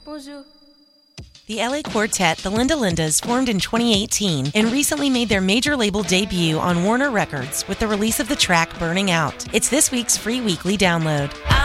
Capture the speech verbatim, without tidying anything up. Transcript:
Bonjour. The L A quartet, the Linda Lindas, formed in twenty eighteen and recently made their major label debut on Warner Records with the release of the track Burning Out. It's this week's free weekly download.